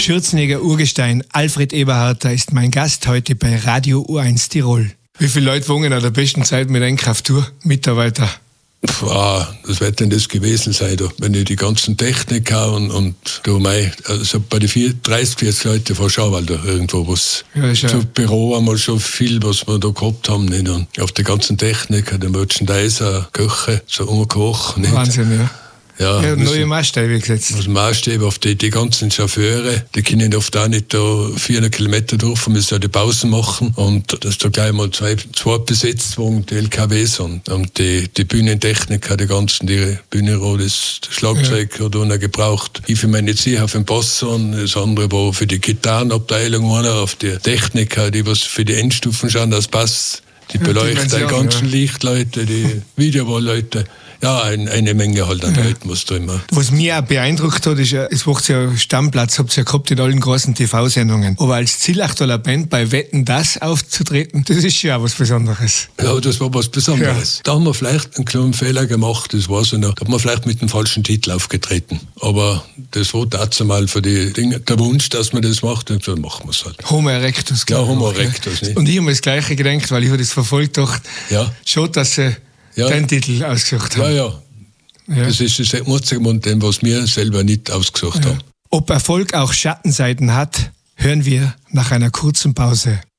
Schürzenjäger-Urgestein Alfred Eberharter ist mein Gast heute bei Radio U1 Tirol. Wie viele Leute wohnen an der besten Zeit mit Einkrafttour? Mitarbeiter? Das wird denn das gewesen sein, da. Wenn ich die ganzen Technik habe und da also bei den 30, 40 Leute vor Schauwald da irgendwo was. Ja, so Büro haben wir schon viel, was wir da gehabt haben. Nicht? Und auf die ganzen Technik, den Merchandiser, Köche, so umgekocht. Wahnsinn, ja. Ja, neue Maßstäbe gesetzt. Also Maßstäbe auf die ganzen Chauffeure, die können oft auch nicht da 400 Kilometer durch, müssen ja die Pausen machen. Und dass da gleich mal zwei besetzt wurden, die LKWs und die Bühnentechniker, die ganzen, die Bühnenrohr, das Schlagzeug hat einer gebraucht. Ich für meine Zieh auf den Basson, das andere war für die Gitarrenabteilung, einer auf die Techniker, die was für die Endstufen schauen, das passt. Die beleuchten die ganzen Lichtleute, die Videowallleute. Ja, eine Menge halt an Leuten, was da immer. Was mich auch beeindruckt hat, ist, es macht ja Stammplatz, habt ihr ja gehabt in allen großen TV-Sendungen. Aber als Zillachtaler Band bei Wetten, das aufzutreten, das ist ja auch was Besonderes. Ja, das war was Besonderes. Ja. Da haben wir vielleicht einen kleinen Fehler gemacht, das war's noch. Da haben wir vielleicht mit dem falschen Titel aufgetreten. Aber das war dazu mal für die Dinge, der Wunsch, dass man das macht, und dann machen wir es halt. Homo erectus. Ja, Homo erectus. Ja. Und ich habe mir das Gleiche gedacht, weil ich habe das verfolgt, dachte, schon, dass sie deinen Titel ausgesucht haben. Ja. Das ist das einzige, was wir selber nicht ausgesucht haben. Ob Erfolg auch Schattenseiten hat, hören wir nach einer kurzen Pause.